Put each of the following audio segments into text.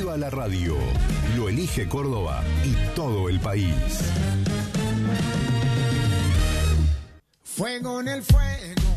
Viva la radio. Lo elige Córdoba y todo el país. Fuego en el fuego.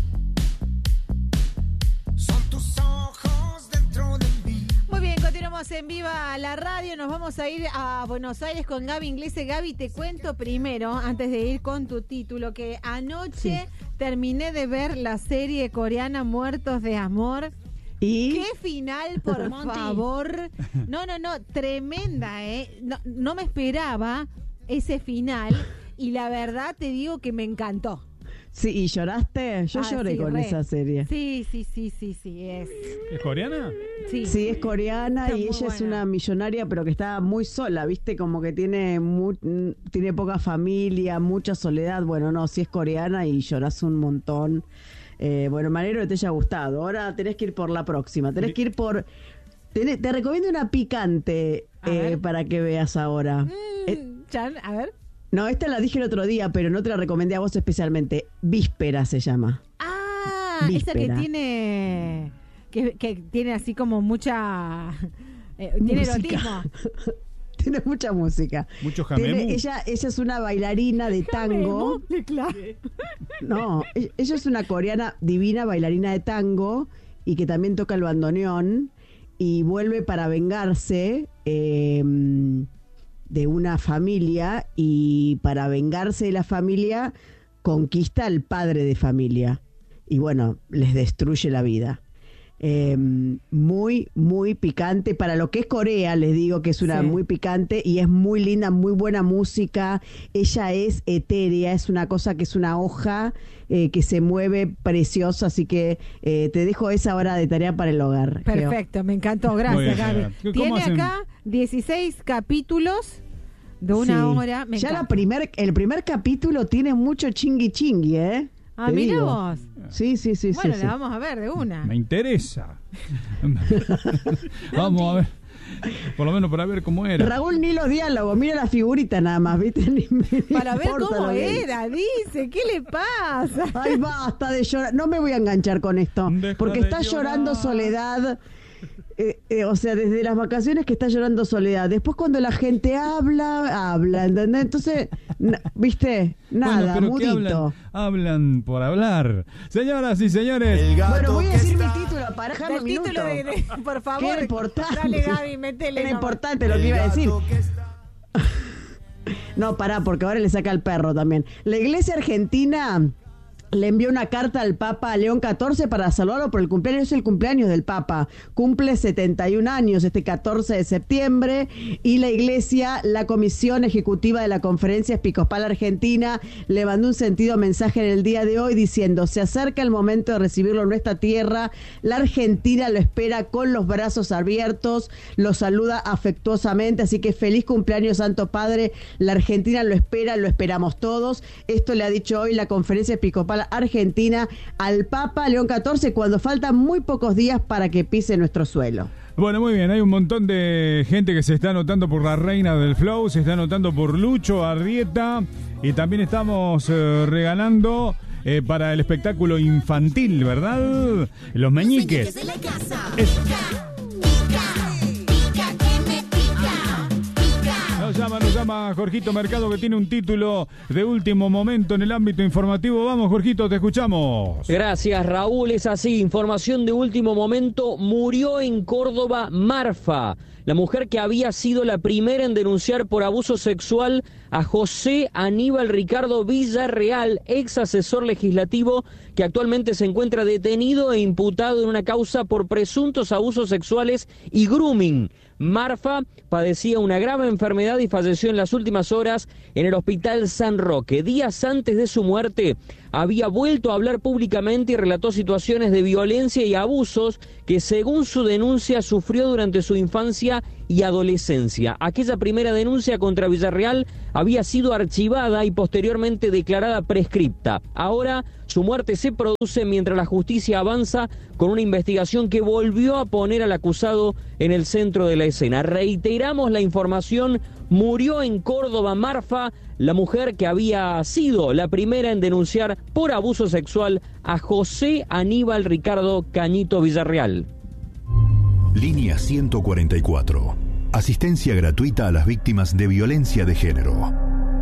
Son tus ojos dentro de mí. Muy bien, continuamos en Viva la radio. Nos vamos a ir a Buenos Aires con Gaby Inglese. Gaby, te cuento primero, antes de ir con tu título, que anoche terminé de ver la serie coreana Muertos de Amor. ¿Y? ¿Qué final, por favor? No, tremenda, ¿eh? No me esperaba ese final y la verdad te digo que me encantó. Sí, ¿y lloraste? Yo lloré con esa serie. Sí, es. ¿Es coreana? Sí, es coreana. Está y ella buena. Es una millonaria, pero que está muy sola, ¿viste? Como que tiene poca familia, mucha soledad. Bueno, no, sí es coreana y llorás un montón. Bueno, me alegro que te haya gustado. Ahora tenés que ir por la próxima. Tenés que ir por... Te recomiendo una picante para que veas ahora. Chan, a ver. No, esta la dije el otro día, pero no te la recomendé a vos especialmente. Víspera se llama. Ah, Víspera. Esa que tiene... Que tiene así como mucha... tiene erotismo. Tiene mucha música. Mucho jamemú. Ella es una bailarina de tango. Claro. No, ella es una coreana divina bailarina de tango y que también toca el bandoneón y vuelve para vengarse de una familia y para vengarse de la familia conquista al padre de familia y bueno, les destruye la vida. Muy, muy picante. Para lo que es Corea, les digo que es una muy picante y es muy linda, muy buena música. Ella es etérea, es una cosa que es una hoja que se mueve preciosa, así que te dejo esa hora de tarea para el hogar. Perfecto, Geo. Me encantó, gracias Gaby. Tiene acá 16 capítulos de una hora. Ya el primer capítulo tiene mucho chingui, ¿eh? Ah, mira vos. Sí. Bueno, la vamos a ver de una. Me interesa. Vamos a ver. Por lo menos para ver cómo era. Raúl, ni los diálogos, mira la figurita nada más, ¿viste? Para ver cómo era, dice. ¿Qué le pasa? Ay, basta de llorar. No me voy a enganchar con esto. Porque está llorando Soledad. O sea, desde las vacaciones que está llorando Soledad. Después cuando la gente habla, ¿entendés? Entonces, ¿viste? Nada, bueno, mudito. Hablan por hablar. Señoras y señores. Bueno, voy a decir mi título, para dejarme un minuto. Por favor. Qué importante. Dale, Gaby, métele. Era importante lo que iba a decir. No, pará, porque ahora le saca el perro también. La Iglesia Argentina le envió una carta al Papa León XIV para saludarlo por el cumpleaños. Es el cumpleaños del Papa. Cumple 71 años este 14 de septiembre. Y la Iglesia, la Comisión Ejecutiva de la Conferencia Episcopal Argentina, le mandó un sentido mensaje en el día de hoy diciendo: se acerca el momento de recibirlo en nuestra tierra. La Argentina lo espera con los brazos abiertos. Lo saluda afectuosamente. Así que feliz cumpleaños, Santo Padre. La Argentina lo espera, lo esperamos todos. Esto le ha dicho hoy la Conferencia Episcopal Argentina al Papa León XIV cuando faltan muy pocos días para que pise nuestro suelo. Bueno, muy bien, hay un montón de gente que se está anotando por la reina del flow, se está anotando por Lucho Arrieta y también estamos regalando para el espectáculo infantil, ¿verdad? Los meñiques. Nos llama Jorgito Mercado, que tiene un título de último momento en el ámbito informativo. Vamos, Jorgito, te escuchamos. Gracias, Raúl. Es así, información de último momento. Murió en Córdoba Marfa, la mujer que había sido la primera en denunciar por abuso sexual a José Aníbal Ricardo Villarreal, ex asesor legislativo, que actualmente se encuentra detenido e imputado en una causa por presuntos abusos sexuales y grooming. Marfa padecía una grave enfermedad y falleció en las últimas horas en el Hospital San Roque. Días antes de su muerte, había vuelto a hablar públicamente y relató situaciones de violencia y abusos que, según su denuncia, sufrió durante su infancia y adolescencia. Aquella primera denuncia contra Villarreal había sido archivada y posteriormente declarada prescripta. Ahora, su muerte se produce mientras la justicia avanza con una investigación que volvió a poner al acusado en el centro de la escena. Reiteramos la información: murió en Córdoba Marfa, la mujer que había sido la primera en denunciar por abuso sexual a José Aníbal Ricardo Cañito Villarreal. Línea 144. Asistencia gratuita a las víctimas de violencia de género.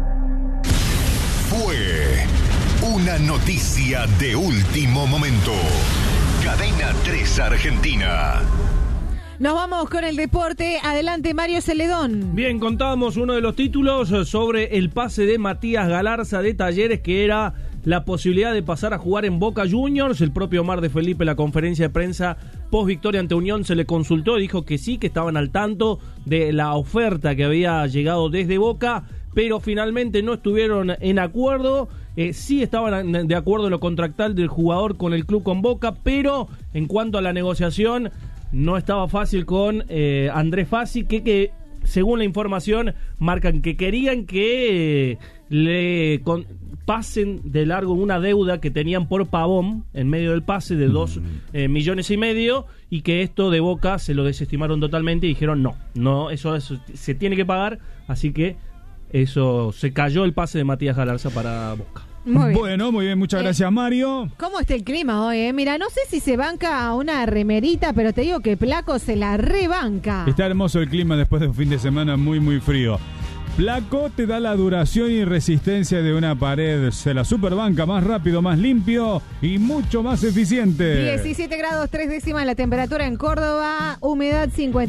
Fue una noticia de último momento. Cadena 3 Argentina. Nos vamos con el deporte. Adelante, Mario Celedón. Bien, contábamos uno de los títulos sobre el pase de Matías Galarza de Talleres, que era la posibilidad de pasar a jugar en Boca Juniors. El propio Omar de Felipe, en la conferencia de prensa post victoria ante Unión, se le consultó y dijo que sí, que estaban al tanto de la oferta que había llegado desde Boca, pero finalmente no estuvieron en acuerdo. Sí estaban de acuerdo en lo contractual del jugador con el club, con Boca, pero en cuanto a la negociación no estaba fácil con Andrés Fassi, que según la información marcan que querían que le pasen de largo una deuda que tenían por Pavón en medio del pase de 2,5 millones, y que esto de Boca se lo desestimaron totalmente y dijeron no, eso se tiene que pagar, así que eso se cayó el pase de Matías Galarza para Boca. Muy bien. Bueno, muy bien, muchas gracias, Mario. ¿Cómo está el clima hoy? Mira, no sé si se banca una remerita, pero te digo que Placo se la rebanca. Está hermoso el clima después de un fin de semana muy, muy frío. Placo te da la duración y resistencia de una pared. Se la superbanca, más rápido, más limpio y mucho más eficiente. 17 grados 3 décimas la temperatura en Córdoba, humedad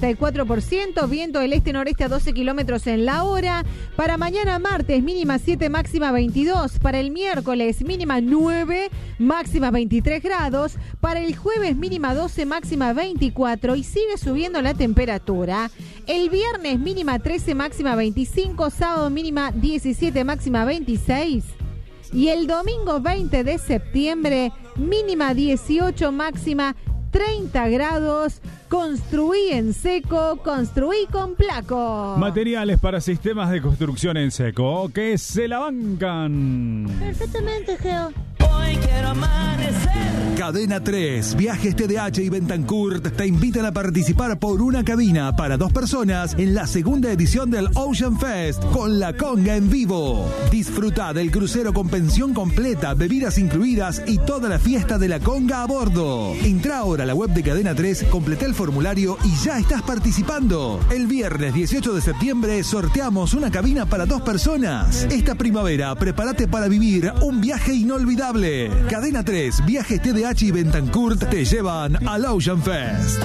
54%, viento del este-noreste a 12 kilómetros en la hora. Para mañana martes, mínima 7, máxima 22. Para el miércoles, mínima 9, máxima 23 grados. Para el jueves, mínima 12, máxima 24. Y sigue subiendo la temperatura. El viernes, mínima 13, máxima 25. Sábado, mínima 17, máxima 26. Y el domingo 20 de septiembre, mínima 18, máxima 30 grados. Construí en seco, construí con Placo. Materiales para sistemas de construcción en seco, que se la bancan. Perfectamente, Geo. Hoy quiero amanecer. Cadena 3, Viajes TDH y Bentancourt te invitan a participar por una cabina para 2 personas en la segunda edición del Ocean Fest con la conga en vivo. Disfruta del crucero con pensión completa, bebidas incluidas y toda la fiesta de la conga a bordo. Entra ahora a la web de Cadena 3, completa el formulario y ya estás participando. El viernes 18 de septiembre sorteamos una cabina para 2 personas. Esta primavera prepárate para vivir un viaje inolvidable. Cadena 3, Viajes TDH y Bentancourt te llevan al Ocean Fest.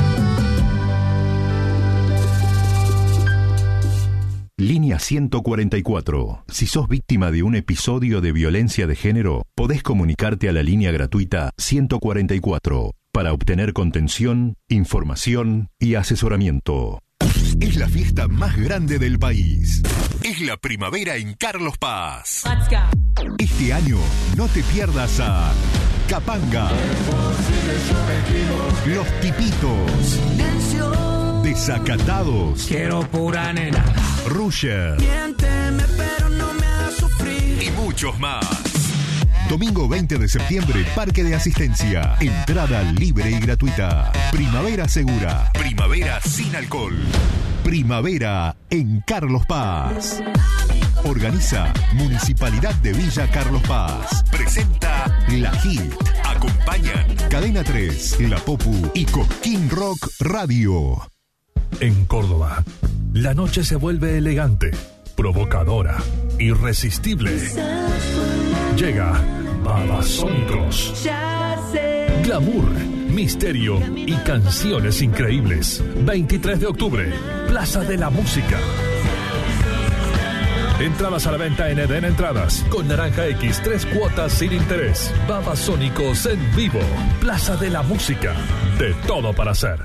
Línea 144. Si sos víctima de un episodio de violencia de género, podés comunicarte a la línea gratuita 144 para obtener contención, información y asesoramiento. Es la fiesta más grande del país. Es la primavera en Carlos Paz. Este año no te pierdas a Capanga, Los Tipitos, Desacatados, Quiero pura nena. Rusher Miénteme, pero no me hagas sufrir. y muchos más. Domingo 20 de septiembre, Parque de Asistencia. Entrada libre y gratuita. Primavera segura. Primavera sin alcohol. Primavera en Carlos Paz. Organiza Municipalidad de Villa Carlos Paz. Presenta La Hit. Acompañan Cadena 3, La Popu y Cosquín Rock Radio. En Córdoba, la noche se vuelve elegante, provocadora, irresistible. Llega Babasónicos. Glamour, misterio y canciones increíbles. 23 de octubre, Plaza de la Música. Entradas a la venta en Eden Entradas. Con Naranja X, 3 cuotas sin interés. Babasónicos en vivo. Plaza de la Música. De todo para hacer.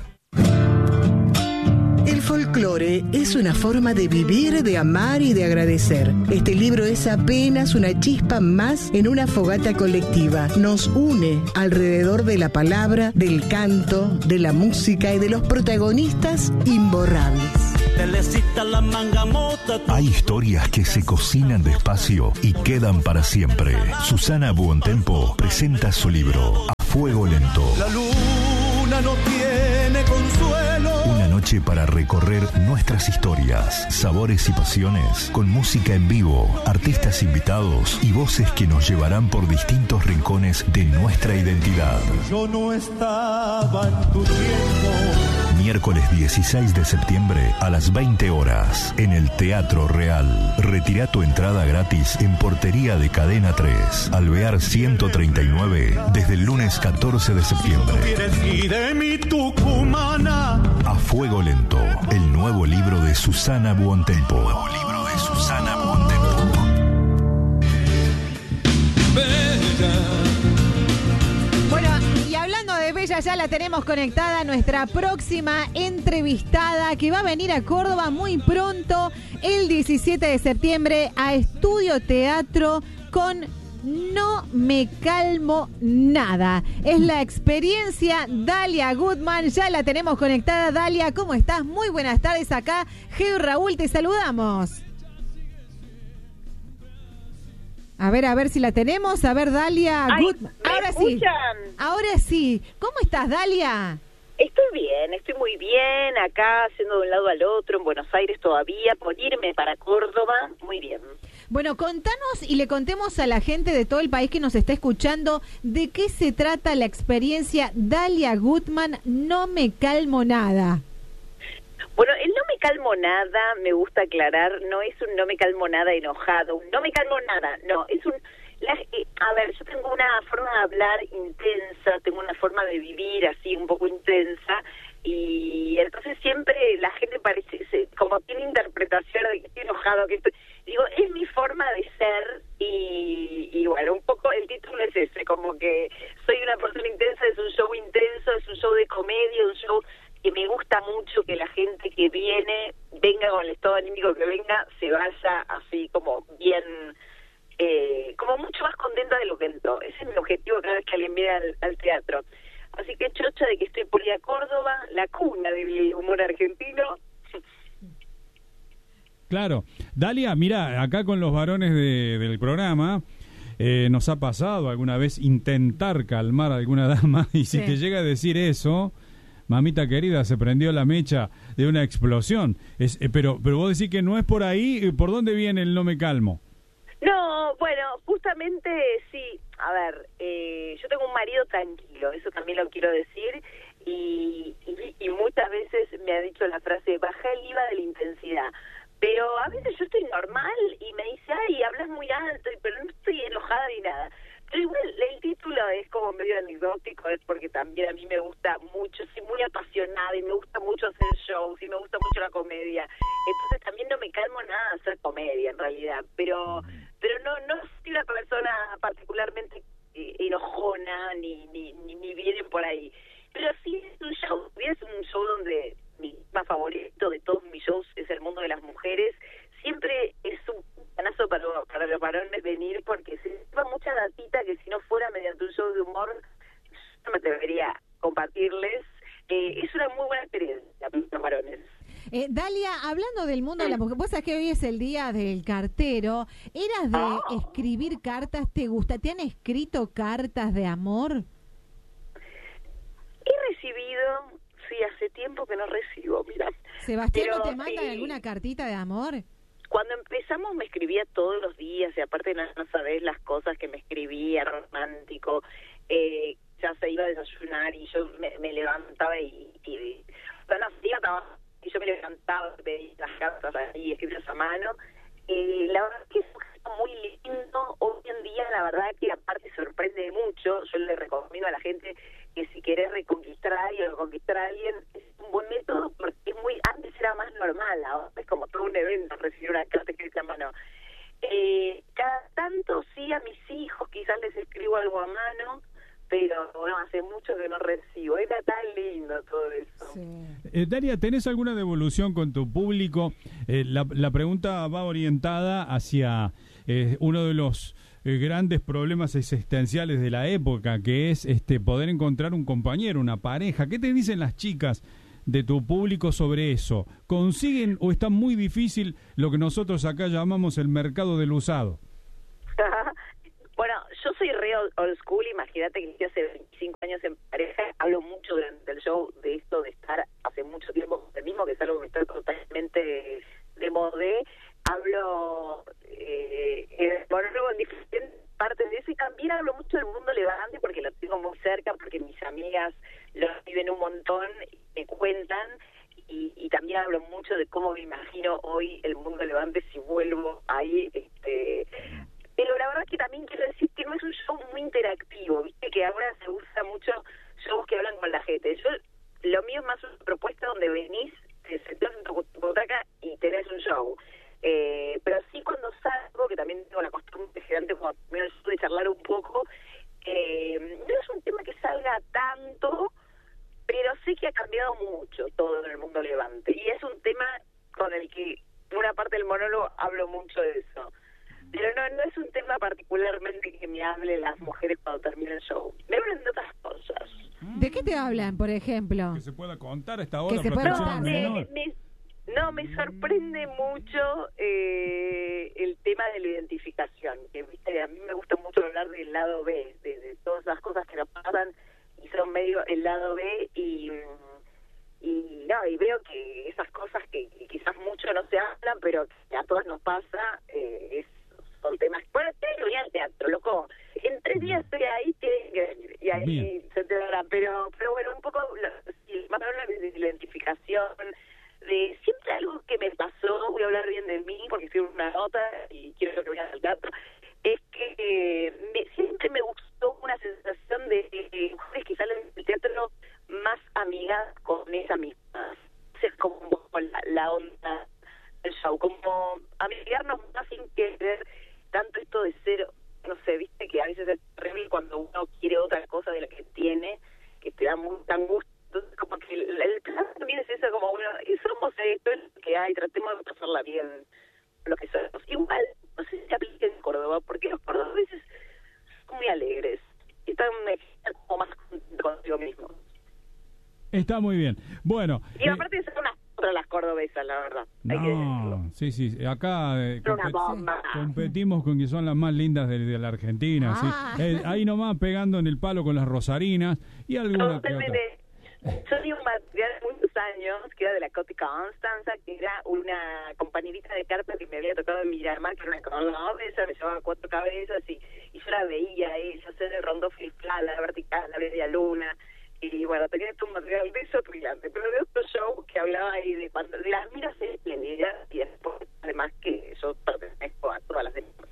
El folclore es una forma de vivir, de amar y de agradecer. Este libro es apenas una chispa más en una fogata colectiva. Nos une alrededor de la palabra, del canto, de la música y de los protagonistas imborrables. Hay historias que se cocinan despacio y quedan para siempre. Susana Buontempo presenta su libro A Fuego Lento. La luna no tiene consuelo. Una noche noche para recorrer nuestras historias, sabores y pasiones, con música en vivo, artistas invitados y voces que nos llevarán por distintos rincones de nuestra identidad. Yo no estaba en tu tiempo. Miércoles 16 de septiembre a las 20 horas en el Teatro Real. Retira tu entrada gratis en portería de Cadena 3, Alvear 139, desde el lunes 14 de septiembre. Y de mi tucumana. A Fuego Lento, el nuevo libro de Susana Buontempo. Bueno, y hablando de Bella, ya la tenemos conectada, nuestra próxima entrevistada que va a venir a Córdoba muy pronto, el 17 de septiembre, a Estudio Teatro con No Me Calmo Nada. Es la experiencia Dalia Goodman, ya la tenemos conectada. Dalia, ¿cómo estás? Muy buenas tardes acá. Geo y Raúl, te saludamos. A ver si la tenemos. A ver, Dalia. Ahora sí. ¿Cómo estás, Dalia? Estoy bien, estoy muy bien. Acá, yendo de un lado al otro, en Buenos Aires todavía, por irme para Córdoba, muy bien. Bueno, contanos y le contemos a la gente de todo el país que nos está escuchando de qué se trata la experiencia Dalia Goodman, No Me Calmo Nada. Bueno, el no me calmo nada, me gusta aclarar, no es un no me calmo nada enojado, un no me calmo nada, no, es un... a ver, yo tengo una forma de hablar intensa, tengo una forma de vivir así un poco intensa, y entonces siempre la gente parece, como tiene interpretación de que estoy enojado, que estoy... Digo, es mi forma de ser, y bueno, un poco el título es ese, como que soy una persona intensa, es un show intenso, es un show de comedia, un show... que me gusta mucho que la gente que viene, venga con el estado anímico que venga, se vaya así como bien, como mucho más contenta de lo que entró. Ese es mi objetivo cada vez que alguien viene al teatro. Así que chocha de que estoy por ir a Córdoba, la cuna del humor argentino. Claro. Dalia, mira, acá con los varones del programa... nos ha pasado alguna vez intentar calmar a alguna dama y si te llega a decir eso... Mamita querida, se prendió la mecha de una explosión. Pero vos decís que no es por ahí. ¿Por dónde viene el no me calmo? No, bueno, justamente sí. A ver, yo tengo un marido tranquilo, eso también lo quiero decir. Y muchas veces me ha dicho la frase, baja el IVA de la intensidad. Pero a veces yo estoy normal y me dice, ay, hablas muy alto, pero no estoy enojada ni nada. Pero igual el título es como medio anecdótico, es porque también a mí me gusta mucho, soy muy apasionada y me gusta mucho hacer shows y me gusta mucho la comedia. Entonces también no me calmo nada hacer comedia en realidad, pero no soy una persona particularmente enojona ni viene por ahí. Pero sí es un show donde mi tema favorito de todos mis shows es el mundo de las mujeres. Siempre es un ganazo para los varones venir porque se lleva mucha datita que si no fuera mediante un show de humor no me atrevería a compartirles. Es una muy buena experiencia para los varones. Dalia, hablando del mundo de la mujer, vos sabés que hoy es el día del cartero. ¿Eras de escribir cartas? ¿Te gusta? ¿Te han escrito cartas de amor? He recibido, sí, hace tiempo que no recibo, mira. ¿Sebastián no te manda alguna cartita de amor? Cuando empezamos me escribía todos los días y aparte no sabés las cosas que me escribía, romántico, ya se iba a desayunar y yo me levantaba y bueno, hacía trabajo y yo me levantaba, pedía las cartas ahí, escribirlas a mano. La verdad que es muy lindo. Hoy en día la verdad que aparte sorprende mucho. Yo le recomiendo a la gente que si querés reconquistar a alguien o conquistar a alguien es un buen método porque es antes era más normal, ahora es como todo un evento recibir una carta escrita a mano. Cada tanto sí a mis hijos quizás les escribo algo a mano, pero bueno, hace mucho que no recibo. Era tan lindo todo eso. Sí. Dalia, ¿tenés alguna devolución con tu público? La pregunta va orientada hacia uno de los grandes problemas existenciales de la época, que es poder encontrar un compañero, una pareja. ¿Qué te dicen las chicas de tu público sobre eso? ¿Consiguen o está muy difícil lo que nosotros acá llamamos el mercado del usado? Bueno, yo soy re old school, imagínate que yo hace 25 años en pareja, hablo mucho durante el show de esto de estar hace mucho tiempo con el mismo, que y también hablo mucho de cómo me imagino hoy el mundo Levante si vuelvo ahí, pero la verdad que también quiero decir que no es un show muy interactivo, viste que ahora se usa mucho shows que hablan con la gente. Lo mío es más una propuesta donde venís, te sentás en tu butaca y tenés un show. Pero sí cuando salgo, que también tengo la costumbre gigante como menos de charlar un poco, no es un tema que salga tanto, pero sí que ha cambiado mucho todo en el mundo Levante. Y es un tema con el que una parte del monólogo hablo mucho de eso. Pero no es un tema particularmente que me hable las mujeres cuando termine el show. Me hablan de otras cosas. ¿De qué te hablan, por ejemplo? Que se pueda contar a esta hora. Que se pueda protección al menor. Me sorprende mucho el tema de la identificación. Que viste, a mí me gusta mucho hablar del lado B, de todas las cosas que nos pasan y son medio el lado B y veo que esas cosas que quizás mucho no se hablan, pero que a todas nos pasa, son temas. Bueno, tienen que venir al teatro, loco. En 3 días estoy ahí, tienen que venir. Y ahí se enterarán. Pero bueno, un poco, más hablar de identificación, de siempre algo que me pasó, voy a hablar bien de mí porque escribo una nota y quiero que vean al gato, es que siempre me gustó una sensación de mujeres que salen del teatro más amigas con esa misma. Es como la onda del show, como amigarnos más sin querer tanto esto de ser, no sé, viste que a veces es terrible cuando uno quiere otra cosa de la que tiene, que te da mucha angustia. Entonces, como que el plan también es eso, como, bueno, y somos esto, es lo que hay, tratemos de pasarla bien, lo que somos. Igual, no sé si se aplica en Córdoba, porque los cordobeses son muy alegres, y están como más consigo mismos. Está muy bien. Bueno. Y aparte son unas otras las cordobesas, la verdad. Hay que decirlo. Sí. Acá una bomba. competimos con que son las más lindas de la Argentina. ¿Sí? Ahí nomás pegando en el palo con las rosarinas y alguna que otra. Yo di un material hace muchos años que era de la Coti Constanza, que era una compañerita de carpa que me había tocado en Miramar, que era una cordobesa, me llevaba 4 cabezas y yo la veía ella hacer el rondo flip-flap, la vertical, la media luna. Y bueno, tenía un material de eso brillante, pero de otro show que hablaba ahí de las miras espléndidas y después, además que yo pertenezco a todas las demás.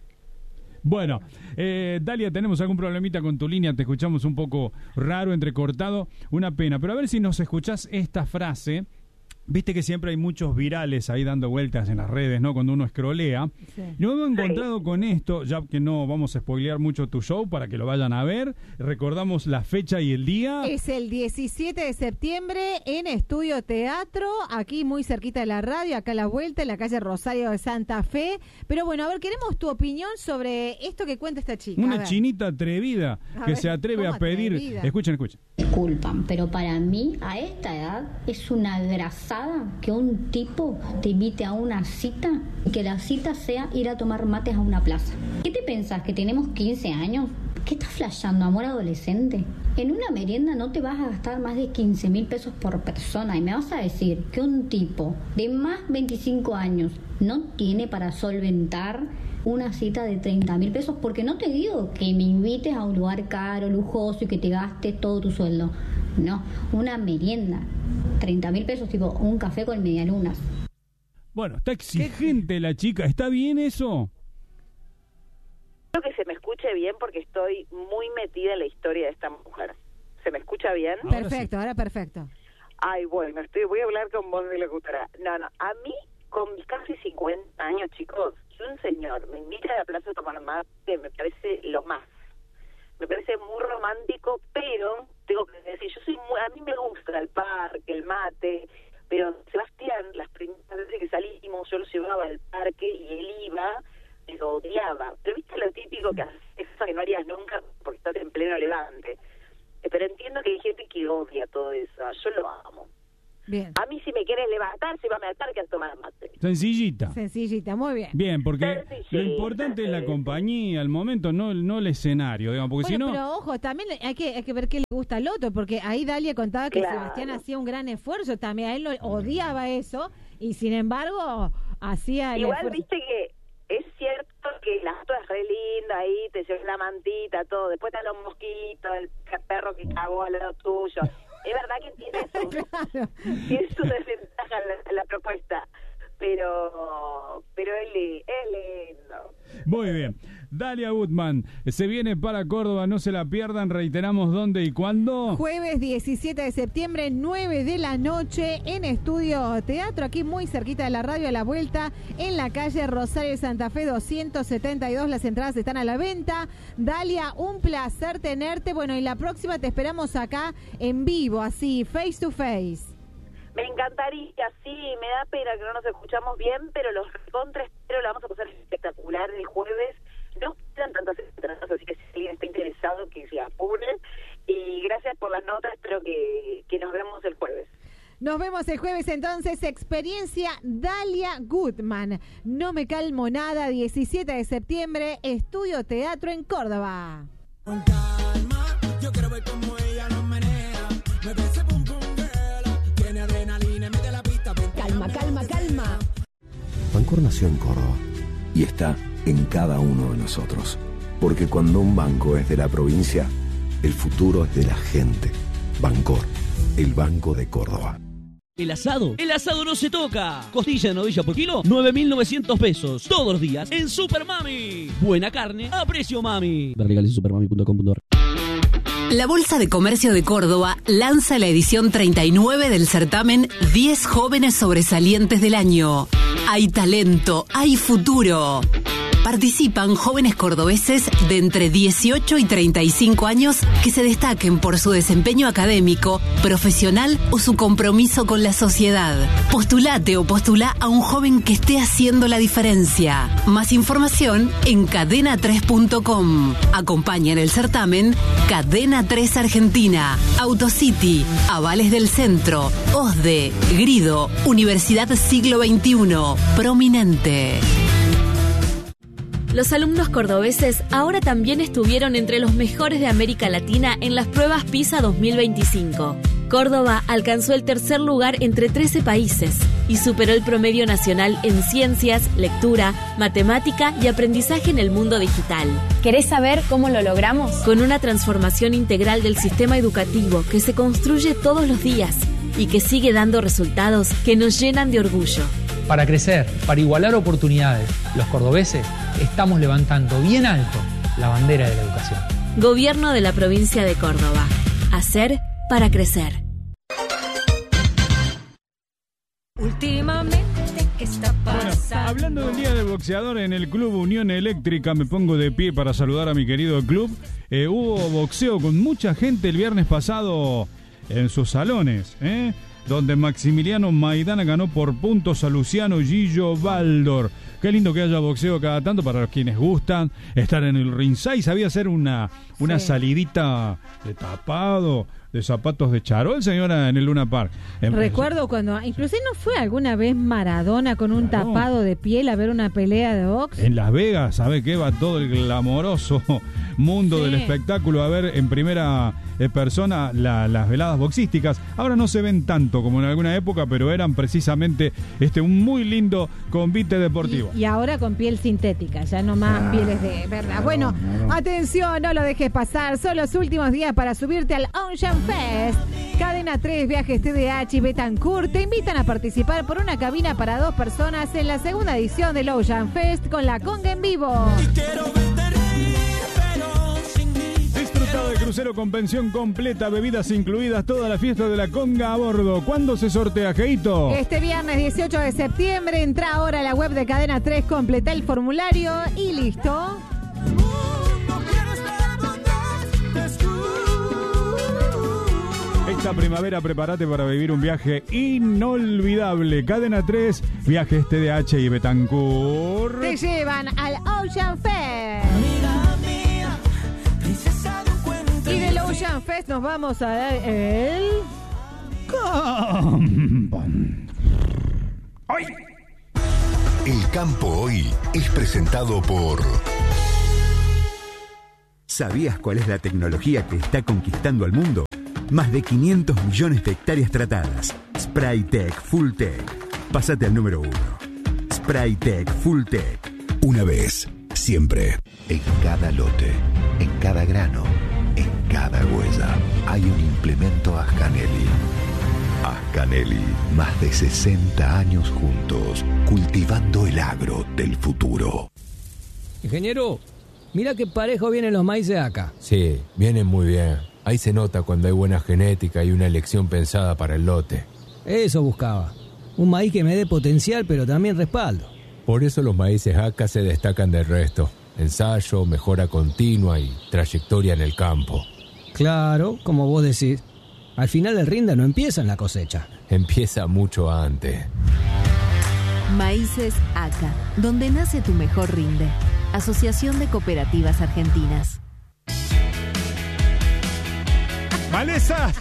Bueno, Dalia, tenemos algún problemita con tu línea, te escuchamos un poco raro, entrecortado, una pena, pero a ver si nos escuchás esta frase. Viste que siempre hay muchos virales ahí dando vueltas en las redes, ¿no? Cuando uno scrollea. Sí. Yo me he encontrado con esto, ya que no vamos a spoilear mucho tu show para que lo vayan a ver. Recordamos la fecha y el día. Es el 17 de septiembre en Estudio Teatro, aquí muy cerquita de la radio, acá a la vuelta, en la calle Rosario de Santa Fe. Pero bueno, a ver, queremos tu opinión sobre esto que cuenta esta chica. Una chinita atrevida que se atreve a pedir. Atrevida? Escuchen. Disculpan, pero para mí, a esta edad, es una grasada que un tipo te invite a una cita y que la cita sea ir a tomar mates a una plaza. ¿Qué te pensás? ¿Que tenemos 15 años? ¿Qué estás flasheando, amor adolescente? En una merienda no te vas a gastar más de 15.000 pesos por persona y me vas a decir que un tipo de más 25 años no tiene para solventar una cita de 30.000 pesos, porque no te digo que me invites a un lugar caro, lujoso y que te gastes todo tu sueldo. No, una merienda, 30.000 pesos, tipo un café con medialunas. Bueno, está exigente la chica, ¿está bien eso? Creo que se me escuche bien porque estoy muy metida en la historia de esta mujer. ¿Se me escucha bien? Perfecto, ahora perfecto. Ay, bueno, voy a hablar con voz de locutora. No, a mí, con mis casi 50 años, chicos, si un señor me invita a la plaza a tomar mate, me parece lo más. Me parece muy romántico, pero tengo que decir, a mí me gusta el parque, el mate, pero Sebastián, las primeras veces que salimos, yo lo llevaba al parque y él iba, me lo odiaba. Pero viste lo típico que haces, eso que no harías nunca porque estás en pleno Levante. Pero entiendo que hay gente que odia todo eso, yo lo amo. Bien. A mí si me quieres levantar, llévame al parque a tomar mate. Sencillita, muy bien. Bien, porque lo importante es la compañía, el momento, no el escenario, digamos, porque bueno, si no... pero ojo, también hay que ver qué le gusta al otro, porque ahí Dalia contaba que Sebastián hacía un gran esfuerzo también, a él lo odiaba eso, y sin embargo hacía el igual esfuerzo. Viste que es cierto que la foto es re linda ahí, te llevas la mantita, todo, después están los mosquitos, el perro que cagó al lado tuyo. Es verdad que tiene sus Muy bien. Dalia Gutman se viene para Córdoba, no se la pierdan, reiteramos dónde y cuándo. Jueves 17 de septiembre, 9 de la noche, en Estudio Teatro, aquí muy cerquita de la radio, a la vuelta, en la calle Rosario de Santa Fe 272. Las entradas están a la venta. Dalia, un placer tenerte. Bueno, y la próxima te esperamos acá en vivo, así, face to face. Me encantaría, sí, me da pena que no nos escuchamos bien, pero los recontra espero, la vamos a pasar espectacular el jueves. No quedan tantas entradas, así que si alguien está interesado, que se apure. Y gracias por las notas, espero que nos vemos el jueves. Nos vemos el jueves entonces, experiencia Dalia Gutman. No me calmo nada, 17 de septiembre, Estudio Teatro en Córdoba. Con calma, yo quiero ver cómo ella nos menea. Me ve ese pum pum girl, tiene adrenalina, mete la pista. Calma, calma, calma. Bancor nació en Córdoba y está en cada uno de nosotros. Porque cuando un banco es de la provincia, el futuro es de la gente. Bancor, el Banco de Córdoba. El asado no se toca. Costilla de novilla por kilo, 9.900 pesos. Todos los días en Super Mami. Buena carne a precio mami. Ver legales en supermami.com.ar. La Bolsa de Comercio de Córdoba lanza la edición 39 del certamen 10 jóvenes sobresalientes del año. Hay talento, hay futuro. Participan jóvenes cordobeses de entre 18 y 35 años que se destaquen por su desempeño académico, profesional o su compromiso con la sociedad. Postulate o postulá a un joven que esté haciendo la diferencia. Más información en cadena3.com. Acompaña en el certamen Cadena 3 Argentina, Autocity, Avales del Centro, OSDE, Grido, Universidad Siglo XXI, Prominente. Los alumnos cordobeses ahora también estuvieron entre los mejores de América Latina en las pruebas PISA 2025. Córdoba alcanzó el tercer lugar entre 13 países y superó el promedio nacional en ciencias, lectura, matemática y aprendizaje en el mundo digital. ¿Querés saber cómo lo logramos? Con una transformación integral del sistema educativo que se construye todos los días y que sigue dando resultados que nos llenan de orgullo. Para crecer, para igualar oportunidades, los cordobeses estamos levantando bien alto la bandera de la educación. Gobierno de la provincia de Córdoba. Hacer para crecer. Últimamente, ¿qué está pasando? Bueno, hablando del Día del Boxeador, en el Club Unión Eléctrica me pongo de pie para saludar a mi querido club. Hubo boxeo con mucha gente el viernes pasado en sus salones, donde Maximiliano Maidana ganó por puntos a Luciano Gillo Baldor. Qué lindo que haya boxeo cada tanto para los quienes gustan estar en el ringside. Sabía hacer una salidita de tapado, de zapatos de charol, señora, en el Luna Park. Recuerdo cuando, inclusive no fue alguna vez Maradona con un tapado de piel a ver una pelea de box. En Las Vegas, ¿sabe qué? Va todo el glamoroso mundo del espectáculo a ver en primera persona las veladas boxísticas. Ahora no se ven tanto como en alguna época, pero eran precisamente un muy lindo convite deportivo. Y ahora con piel sintética, ya no más pieles de verdad. Bueno, atención, no lo dejes pasar. Son los últimos días para subirte al Ocean Fest. Cadena 3, Viajes TDH y Betancourt te invitan a participar por una cabina para 2 personas en la segunda edición del Ocean Fest con la conga en vivo. Disfruta de crucero con pensión completa, bebidas incluidas, toda la fiesta de la conga a bordo. ¿Cuándo se sortea, Jeito? Este viernes 18 de septiembre. Entra ahora a la web de Cadena 3, completa el formulario y listo. Esta primavera prepárate para vivir un viaje inolvidable. Cadena 3, Viajes TDH y Betancourt te llevan al Ocean Fest. Y del Ocean Fest nos vamos a dar el... Hoy. El Campo Hoy es presentado por... ¿Sabías cuál es la tecnología que está conquistando al mundo? Más de 500 millones de hectáreas tratadas. Spraytec Fulltech. Pásate al número 1. Spraytec Fulltech. Una vez, siempre. En cada lote, en cada grano, en cada huella, hay un implemento Ascanelli. Ascanelli, más de 60 años juntos, cultivando el agro del futuro. Ingeniero, mira qué parejo vienen los maíces acá. Sí, vienen muy bien. Ahí se nota cuando hay buena genética y una elección pensada para el lote. Eso buscaba. Un maíz que me dé potencial, pero también respaldo. Por eso los maíces acá se destacan del resto. Ensayo, mejora continua y trayectoria en el campo. Claro, como vos decís. Al final el rinde no empieza en la cosecha. Empieza mucho antes. Maíces ACA, donde nace tu mejor rinde. Asociación de Cooperativas Argentinas. ¡Maleza!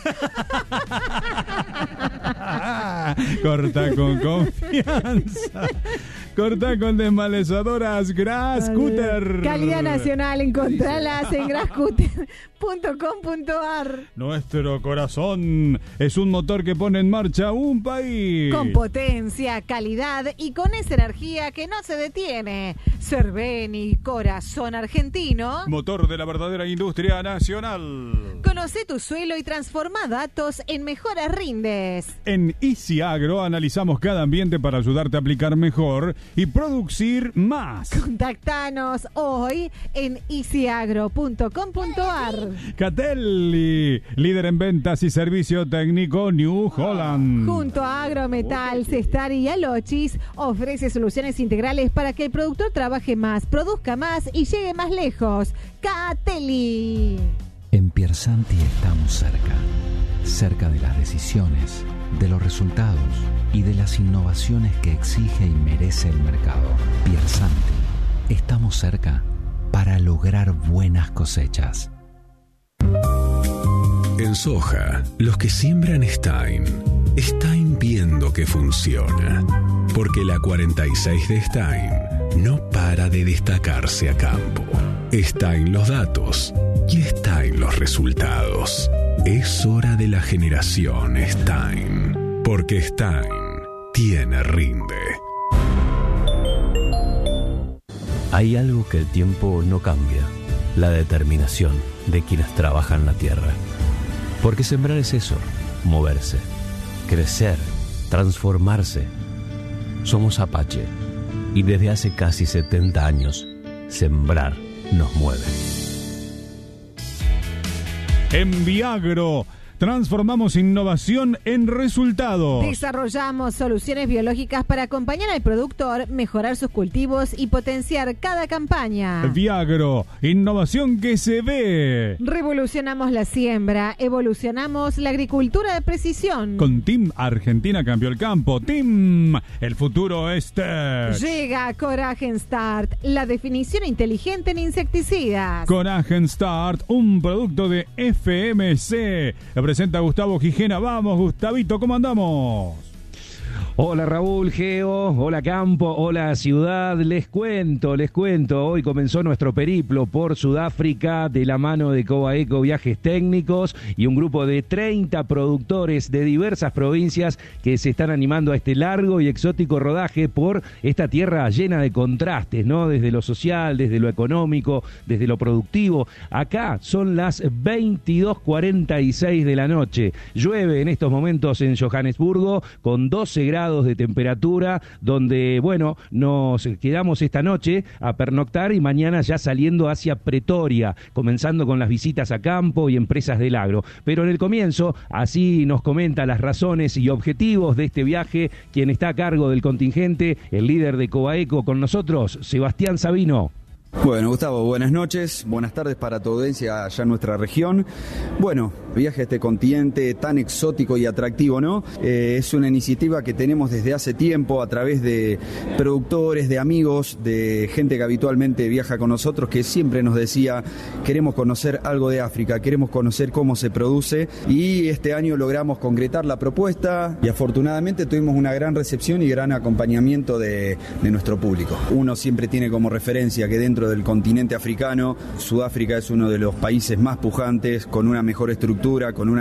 Corta con confianza. Corta con desmalezadoras Grasscutter. Calidad nacional, encontralas en grasscutter.com.ar. Nuestro corazón es un motor que pone en marcha un país. Con potencia, calidad y con esa energía que no se detiene. Cerveni, corazón argentino. Motor de la verdadera industria nacional. Conoce tu suelo y transforma datos en mejoras rindes. En Easy Agro analizamos cada ambiente para ayudarte a aplicar mejor y producir más. Contactanos hoy en easyagro.com.ar. Catelli, líder en ventas y servicio técnico New Holland. Junto a Agrometal, Cestari y Alochis, ofrece soluciones integrales para que el productor trabaje más, produzca más y llegue más lejos. Catelli. En Piersanti estamos cerca de las decisiones, de los resultados y de las innovaciones que exige y merece el mercado. Piersanti, estamos cerca para lograr buenas cosechas. En soja, los que siembran Stein viendo que funciona. Porque la 46 de Stein no para de destacarse a campo. Stein los datos y Stein los resultados. Es hora de la generación Stein. Porque Stein tiene rinde. Hay algo que el tiempo no cambia: la determinación de quienes trabajan la tierra. Porque sembrar es eso, moverse, crecer, transformarse. Somos Apache y desde hace casi 70 años, sembrar nos mueve. En Viagro transformamos innovación en resultados. Desarrollamos soluciones biológicas para acompañar al productor, mejorar sus cultivos y potenciar cada campaña. Viagro, innovación que se ve. Revolucionamos la siembra, evolucionamos la agricultura de precisión. Con Team Argentina cambió el campo. Team, el futuro es Tech. Llega Coragen Start, la definición inteligente en insecticidas. Coragen Start, un producto de FMC. Presenta Gustavo Gijena. Vamos, Gustavito, ¿cómo andamos? Hola Raúl, Geo, hola Campo, hola Ciudad. Les cuento, hoy comenzó nuestro periplo por Sudáfrica de la mano de Cobaeco Viajes Técnicos y un grupo de 30 productores de diversas provincias que se están animando a este largo y exótico rodaje por esta tierra llena de contrastes, ¿no? Desde lo social, desde lo económico, desde lo productivo. Acá son las 22:46 de la noche. Llueve en estos momentos en Johannesburgo con 12 grados de temperatura, donde, bueno, nos quedamos esta noche a pernoctar y mañana ya saliendo hacia Pretoria, comenzando con las visitas a campo y empresas del agro. Pero en el comienzo, así nos comenta las razones y objetivos de este viaje, quien está a cargo del contingente, el líder de Cobaeco con nosotros, Sebastián Sabino. Bueno, Gustavo, buenas noches, buenas tardes para tu audiencia allá en nuestra región. Bueno, viaje a este continente tan exótico y atractivo, ¿no? Es una iniciativa que tenemos desde hace tiempo a través de productores, de amigos, de gente que habitualmente viaja con nosotros, que siempre nos decía, queremos conocer algo de África, queremos conocer cómo se produce, y este año logramos concretar la propuesta y afortunadamente tuvimos una gran recepción y gran acompañamiento de nuestro público. Uno siempre tiene como referencia que dentro del continente africano, Sudáfrica es uno de los países más pujantes, con una mejor estructura, con una